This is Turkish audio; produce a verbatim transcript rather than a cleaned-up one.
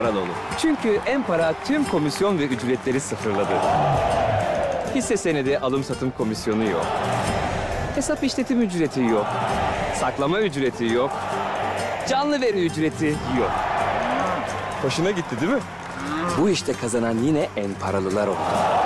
paralı olur. Çünkü En-Para tüm komisyon ve ücretleri sıfırladı. Hisse senedi alım satım komisyonu yok. Hesap işletim ücreti yok. Saklama ücreti yok. Canlı veri ücreti yok. Hoşuna gitti değil mi? Bu işte kazanan yine En-Paralılar oldu.